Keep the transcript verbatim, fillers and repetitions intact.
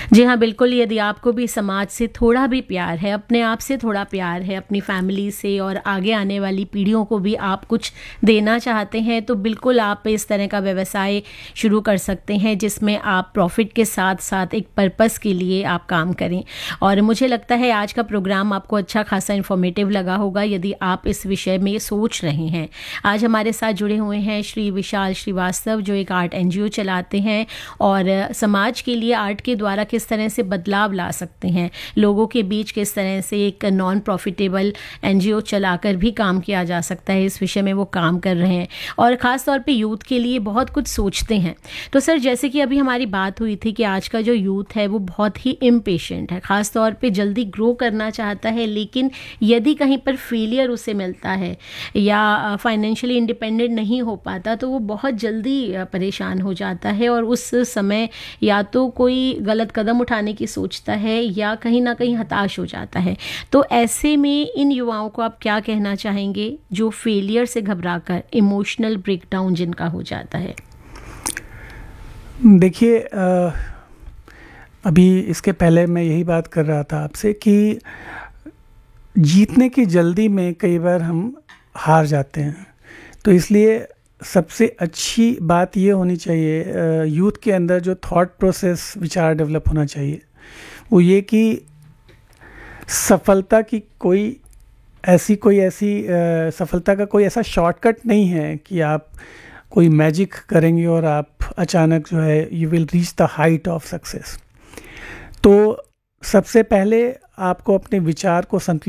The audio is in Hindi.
जी हाँ, बिल्कुल, यदि आपको भी समाज से थोड़ा भी प्यार है, अपने आप से थोड़ा प्यार है, अपनी फैमिली से और आगे आने वाली पीढ़ियों को भी आप कुछ देना चाहते हैं, तो बिल्कुल आप इस तरह का व्यवसाय शुरू कर सकते हैं, जिसमें आप प्रॉफ़िट के साथ-साथ एक पर्पस के लिए आप काम करें। और मुझे लगता है आज का प्रोग्राम आपको अच्छा खासा इन्फॉर्मेटिव लगा होगा, यदि आप इस विषय में सोच रहे हैं। आज हमारे साथ जुड़े हुए हैं श्री विशाल श्रीवास्तव, जो एक आर्ट एनजीओ चलाते हैं और समाज के लिए आर्ट के द्वारा किस तरह से बदलाव ला सकते हैं, लोगों के बीच किस तरह से एक नॉन प्रॉफिटेबल एनजीओ चलाकर भी काम किया जा सकता है, इस विषय में वो काम कर रहे हैं और ख़ास तौर पे यूथ के लिए बहुत कुछ सोचते हैं। तो सर, जैसे कि अभी हमारी बात हुई थी कि आज का जो यूथ है वो बहुत ही इम्पेशेंट है, ख़ास तौर पे जल्दी ग्रो करना चाहता है, लेकिन यदि कहीं पर फेलियर उसे मिलता है या फाइनेंशियली इंडिपेंडेंट नहीं हो पाता, तो वो बहुत जल्दी परेशान हो जाता है और उस समय या तो कोई गलत कदम उठाने की सोचता है या कहीं ना कहीं हताश हो जाता है। तो ऐसे में इन युवाओं को आप क्या कहना चाहेंगे जो फेलियर से घबराकर इमोशनल ब्रेकडाउन जिनका हो जाता है? देखिए, अभी इसके पहले मैं यही बात कर रहा था आपसे कि जीतने की जल्दी में कई बार हम हार जाते हैं। तो इसलिए सबसे अच्छी बात ये होनी चाहिए यूथ के अंदर, जो थॉट प्रोसेस विचार डेवलप होना चाहिए, वो ये कि सफलता की कोई ऐसी कोई ऐसी आ, सफलता का कोई ऐसा शॉर्टकट नहीं है कि आप कोई मैजिक करेंगे और आप अचानक जो है you will reach the height of success. तो सबसे पहले आपको अपने विचार को संतुलित